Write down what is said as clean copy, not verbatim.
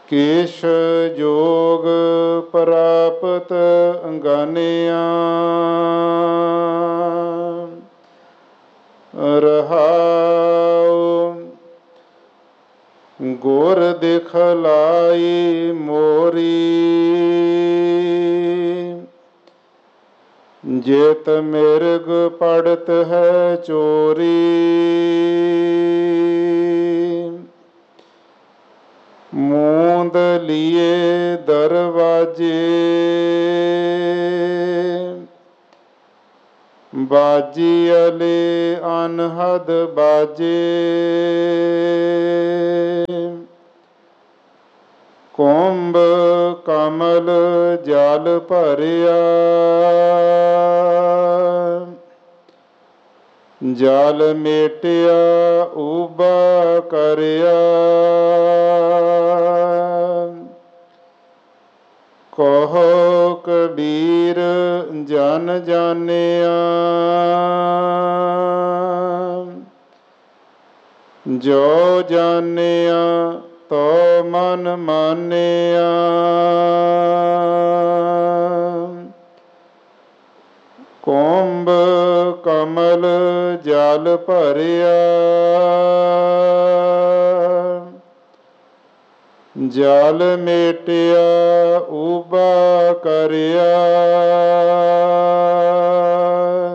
ਕੇਸ਼ ਜੋਗ ਪ੍ਰਾਪਤ ਅੰਗਾਨਿਆ ਰਹਾਉ। ਗੁਰ ਦਿਖਲਾਈ ਮੋਰੀ ਜੇਤ ਮਿਰਗ ਪੜਤ ਹੈ ਚੋਰੀ। ਮੂੰਦ ਲੀਏ ਦਰਵਾਜੇ ਬਾਜੀ ਅਲੇ ਅਨਹਦ ਬਾਜੇ। ਕੁੰਭ ਕਮਲ ਜਲ ਭਰਿਆ ਜਲ ਮੇਟਿਆ ਉਬਾ ਕਰਿਆ। ਕਹੋ ਕਬੀਰ ਜਨ ਜਾਣਿਆ ਜੋ ਜਾਣਿਆ ਤੋ ਮਨ ਮਾਨਿਆ। ਕੁੰਭ ਕਮਲ ਜਲ ਭਰਿਆ ਜਲ ਮੇਟਿਆ ਉਬਾ ਕਰਿਆ।